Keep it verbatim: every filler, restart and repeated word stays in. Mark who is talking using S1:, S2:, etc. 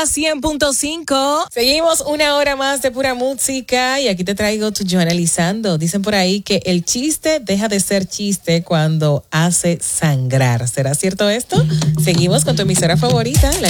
S1: la cien punto cinco.
S2: Seguimos una hora más de pura música y aquí te traigo tu yo analizando. Dicen por ahí que el chiste deja de ser chiste cuando hace sangrar. ¿Será cierto esto? Seguimos con tu emisora favorita, la